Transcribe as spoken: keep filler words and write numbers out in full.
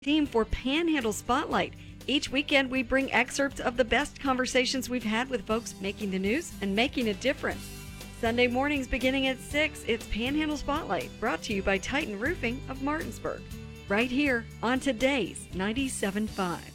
Theme for Panhandle Spotlight. Each weekend, we bring excerpts of the best conversations we've had with folks making the news and making a difference. Sunday mornings beginning at six, it's Panhandle Spotlight, brought to you by Titan Roofing of Martinsburg, right here on today's ninety-seven point five.